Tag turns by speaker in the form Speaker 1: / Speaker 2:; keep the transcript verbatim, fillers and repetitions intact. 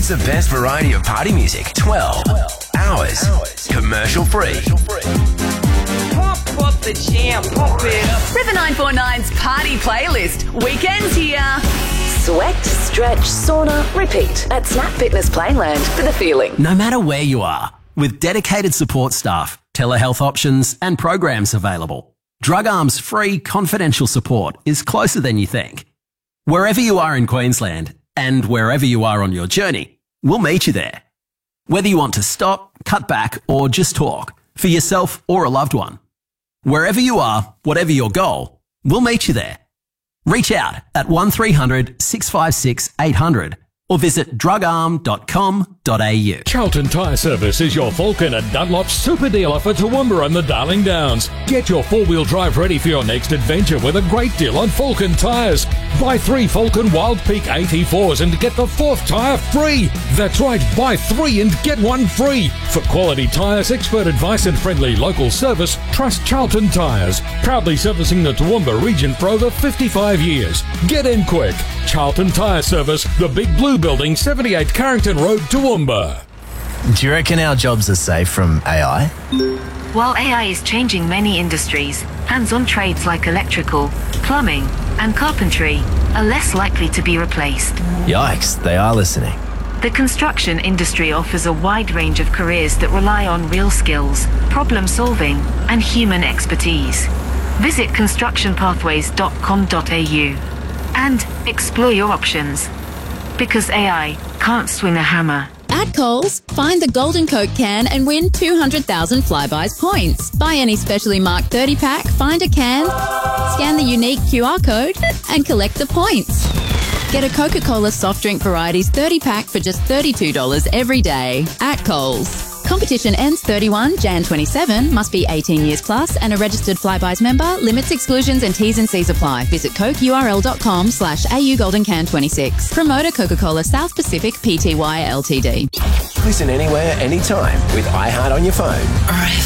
Speaker 1: It's the best variety of party music. twelve hours. Commercial free.
Speaker 2: Pump up the jam, pump it up.
Speaker 3: River nine four nine's party playlist. Weekends here.
Speaker 4: Sweat, stretch, sauna, repeat at Snap Fitness Plainland for the feeling.
Speaker 5: No matter where you are, with dedicated support staff, telehealth options and programs available, Drug Arm's free confidential support is closer than you think. Wherever you are in Queensland and wherever you are on your journey, we'll meet you there. Whether you want to stop, cut back or just talk for yourself or a loved one. Wherever you are, whatever your goal, we'll meet you there. Reach out at one three hundred six five six eight hundred or visit drug arm dot com dot a u.
Speaker 6: Charlton Tyre Service is your Falcon and Dunlop super dealer for Toowoomba and the Darling Downs. Get your four-wheel drive ready for your next adventure with a great deal on Falcon tyres. Buy three Falcon Wild Peak eighty-fours and get the fourth tyre free. That's right, buy three and get one free. For quality tyres, expert advice and friendly local service, trust Charlton Tyres. Proudly servicing the Toowoomba region for over fifty-five years. Get in quick. Charlton Tyre Service, the Big Blue Building, seventy-eight Carrington Road, Toowoomba.
Speaker 7: Do you reckon our jobs are safe from A I?
Speaker 8: While A I is changing many industries, hands-on trades like electrical, plumbing, and carpentry are less likely to be replaced.
Speaker 7: Yikes, they are listening.
Speaker 8: The construction industry offers a wide range of careers that rely on real skills, problem-solving, and human expertise. Visit construction pathways dot com dot a u and explore your options. Because A I can't swing a hammer.
Speaker 9: At Coles, find the Golden Coke can and win two hundred thousand Flybuys points. Buy any specially marked thirty pack, find a can, scan the unique Q R code, and collect the points. Get a Coca-Cola soft drink varieties thirty pack for just thirty-two dollars every day at Coles. Competition ends thirty-first of January twenty-seven. Must be eighteen years plus and a registered Flybuys member. Limits, exclusions and T's and C's apply. Visit cokeurl.com slash augoldencan26. Promoter Coca-Cola South Pacific Pty Ltd.
Speaker 1: Listen anywhere, anytime with iHeart on your phone.